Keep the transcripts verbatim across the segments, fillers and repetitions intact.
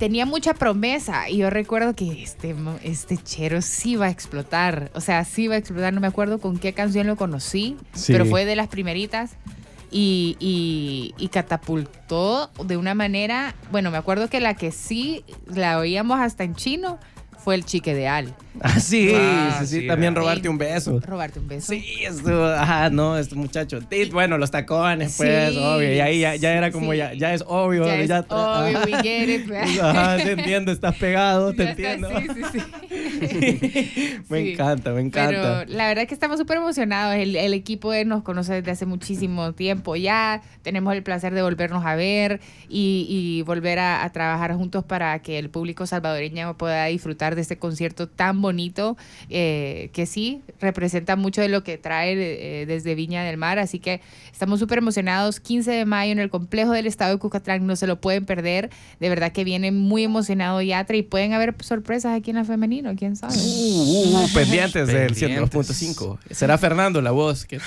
tenía mucha promesa. Y yo recuerdo que este, este chero sí va a explotar. O sea, sí va a explotar. No me acuerdo con qué canción lo conocí, sí. pero fue de las primeritas. Y, y, y catapultó de una manera... Bueno, me acuerdo que la que sí la oíamos hasta en chino fue el Chique de Al. Ah, sí, ah, sí, sí, sí, también robarte sí, un beso. Robarte un beso. Sí, esto, ajá, no, este muchacho. Bueno, los tacones, pues, sí, obvio. Y ahí ya, ya era como, sí. ya, ya es obvio. Ya, ya es obvio, we get it. Ajá, te entiendo, estás pegado, te ya entiendo. Está, sí, sí, sí. me sí. encanta, me encanta. Pero la verdad es que estamos súper emocionados. El, el equipo nos conoce desde hace muchísimo tiempo ya. Tenemos el placer de volvernos a ver y, y volver a, a trabajar juntos para que el público salvadoreño pueda disfrutar de este concierto tan bonito, eh, que sí, representa mucho de lo que trae eh, desde Viña del Mar, así que estamos súper emocionados. Quince de mayo en el complejo del estado de Cuscatlán, no se lo pueden perder, de verdad que viene muy emocionado Yatra y pueden haber sorpresas aquí en la femenino, quién sabe. Uh, uh, pendientes del ciento dos punto cinco. Será Fernando la voz que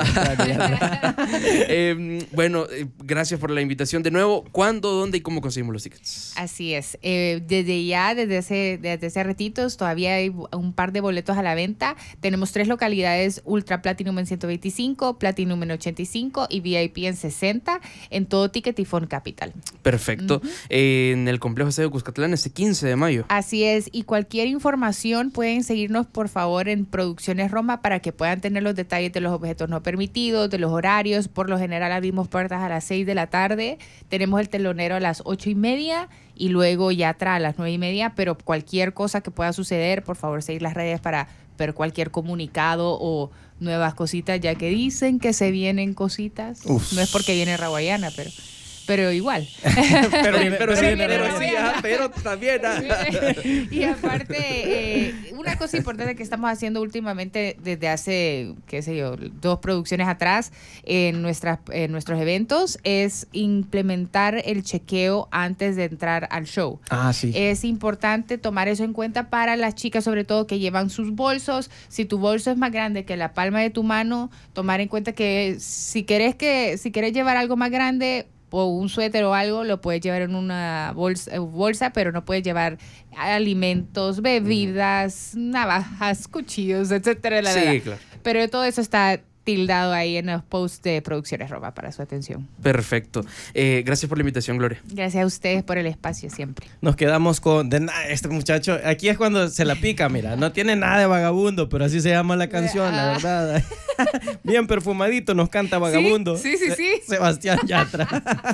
traiga. eh, bueno, eh, gracias por la invitación de nuevo. ¿Cuándo, dónde y cómo conseguimos los tickets? Así es, eh, desde ya, desde ese, desde ese retitos, todavía hay un par de boletos a la venta. Tenemos tres localidades: Ultra Platinum en ciento veinticinco, Platinum en ochenta y cinco y V I P en sesenta, en todo Ticket y Phone Capital. Perfecto. Uh-huh. eh, en el complejo Estadio Cuscatlán este quince de mayo. Así es, y cualquier información pueden seguirnos por favor en Producciones Roma para que puedan tener los detalles de los objetos no permitidos, de los horarios. Por lo general abrimos puertas a las seis de la tarde, tenemos el telonero a las ocho y media y luego Yatra a las nueve y media, pero cualquier cosa que pueda suceder, por favor seguir las redes para ver cualquier comunicado o nuevas cositas, ya que dicen que se vienen cositas. Uf. No es porque viene Raguayana, pero pero igual. pero, viene, pero, pero, viene, pero, sí, ah, pero también. Ah. Y aparte, eh, una cosa importante que estamos haciendo últimamente desde hace, qué sé yo, dos producciones atrás en, nuestras, en nuestros eventos es implementar el chequeo antes de entrar al show. Ah, sí. Es importante tomar eso en cuenta para las chicas, sobre todo que llevan sus bolsos. Si tu bolso es más grande que la palma de tu mano, tomar en cuenta que si querés que si querés llevar algo más grande o un suéter o algo, lo puedes llevar en una bolsa, bolsa, pero no puedes llevar alimentos, bebidas, navajas, cuchillos, etcétera. La sí, verdad. Claro. Pero todo eso está tildado ahí en los posts de Producciones Roma para su atención. Perfecto. Eh, gracias por la invitación, Gloria. Gracias a ustedes por el espacio siempre. Nos quedamos con... De, este muchacho, aquí es cuando se la pica, mira. No tiene nada de vagabundo, pero así se llama la canción, la verdad. Bien perfumadito nos canta Vagabundo. Sí, sí, sí. sí. Sebastián Yatra.